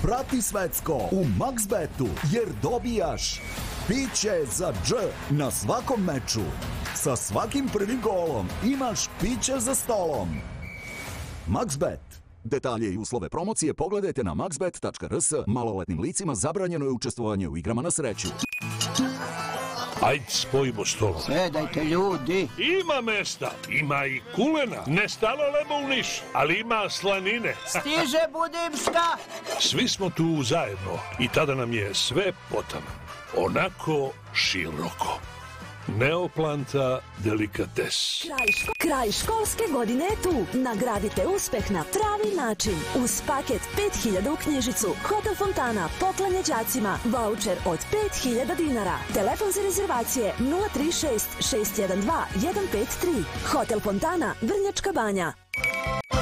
Prati svetsko u MaxBetu jer dobijaš piće za dž na svakom meču. Sa svakim prvim golom imaš piće za stolom. MaxBet. Detalje i uslove promocije pogledajte na maxbet.rs. Maloletnim licima zabranjeno je učestvovanje u igrama na sreću. Ajde, spojimo stolom. Sedajte, ljudi. Ima mesta, ima i kulena. Ne stalo lemo u Niš, ali ima slanine. Stiže Budimska. Svi smo tu zajedno i tada nam je sve potom. Onako široko. Neoplanta delikates. Kraj školske godine je tu. Nagradite uspeh na pravi način. Uz paket 5000 u knjižicu, Hotel Fontana poklanja đacima vaučer od 5000 dinara. Telefon za rezervacije 036 612 153. Hotel Fontana, Vrnjačka Banja.